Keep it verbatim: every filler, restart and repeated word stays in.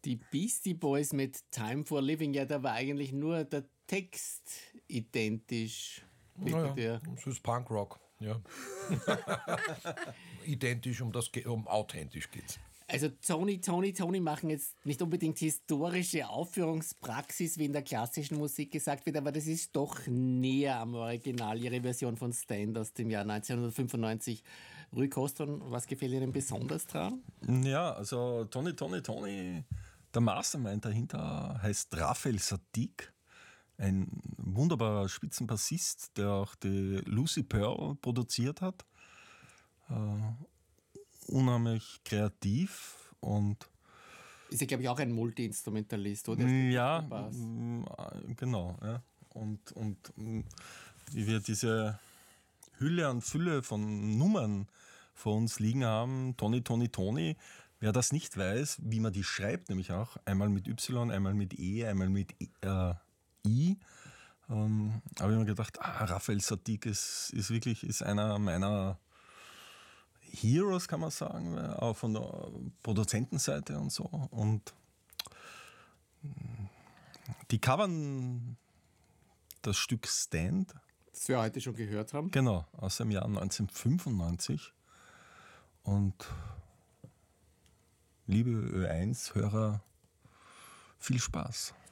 Die Beastie Boys mit Time for Living, ja, da war eigentlich nur der Text identisch. Naja, das ist Punkrock, ja. Identisch, um, das, um authentisch geht's. Also Tony, Tony, Tony machen jetzt nicht unbedingt historische Aufführungspraxis, wie in der klassischen Musik gesagt wird, aber das ist doch näher am Original, ihre Version von Stand aus dem Jahr neunzehnhundertfünfundneunzig. Rui Kostron, was gefällt Ihnen besonders dran? Ja, also Tony, Tony, Tony, der Mastermind dahinter heißt Raphael Saadiq, ein wunderbarer Spitzenbassist, der auch die Lucy Pearl produziert hat. Äh, unheimlich kreativ und ist ja, glaube ich, auch ein Multi-Instrumentalist, oder? Ja, genau. Ja. Und, und wie wir diese Hülle und Fülle von Nummern vor uns liegen haben, Tony, Tony, Tony, wer das nicht weiß, wie man die schreibt, nämlich auch einmal mit Y, einmal mit E, einmal mit äh, I, ähm, habe ich mir gedacht, ah, Raphael Saadiq ist, ist wirklich ist einer meiner Heroes, kann man sagen, auch von der Produzentenseite und so. Und die covern das Stück Stand. Das wir heute schon gehört haben. Genau, aus dem Jahr neunzehnhundertfünfundneunzig. Und liebe Ö eins Hörer, viel Spaß.